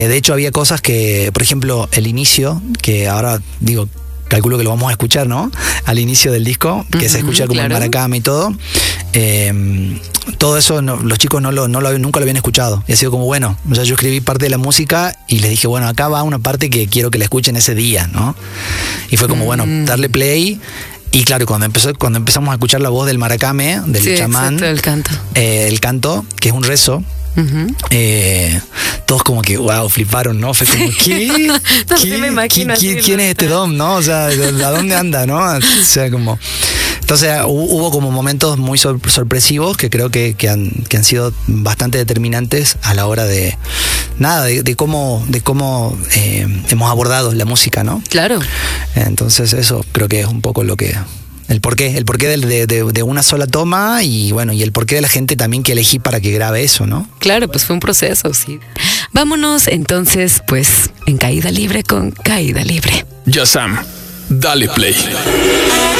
De hecho, había cosas que, por ejemplo, el inicio, que ahora digo, calculo que lo vamos a escuchar, ¿no? Al inicio del disco, que se escucha como el maracame y todo. Todo eso los chicos nunca lo habían escuchado. Y ha sido como, bueno, o sea, yo escribí parte de la música y les dije, bueno, acá va una parte que quiero que la escuchen ese día, ¿no? Y fue como, bueno, darle play. Y claro, cuando empezamos a escuchar la voz del maracame, del chamán, exacto, el canto, que es un rezo, todos como que wow, fliparon, ¿no? Fue como, ¿qué? ¿Quién es este Dom, no? O sea, ¿a dónde anda, no? O sea, como... Entonces hubo como momentos muy sorpresivos que creo que han sido bastante determinantes a la hora de cómo hemos abordado la música, ¿no? Claro. Entonces eso creo que es un poco lo que... El porqué de una sola toma y bueno, y el porqué de la gente también que elegí para que grabe eso, ¿no? Claro, pues fue un proceso, sí. Vámonos entonces, pues, en Caída Libre con Caída Libre. Ya Sam, dale play.